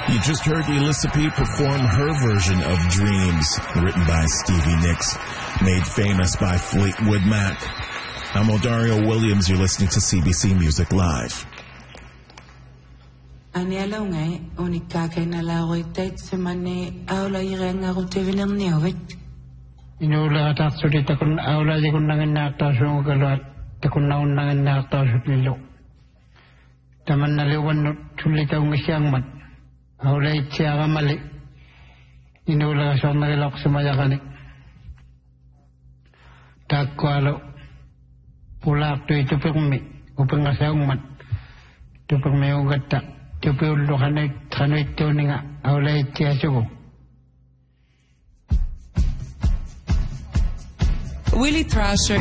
You just heard Elissa P perform her version of Dreams, written by Stevie Nicks, made famous by Fleetwood Mac. I'm Odario Williams. You're listening to CBC Music Live. Anialo ngay, unika kay nalaroitet semane aula irenga rotevinir niowit. Inula tatsuri takun aula jikun nangin nakta sungu kaluat takun naun nangin nakta sutlilo. Taman naliwan tulita ungisyang mat. Aula itsyaga mali. Inula kasong nagilok sumayakanik. Takwalo. Pulak tu itu pengmi. Upeng kasayong mat. Tu pengmi ugata. Tu pengulu kanay tu ninga. Aula itsyaga. Willie Thrasher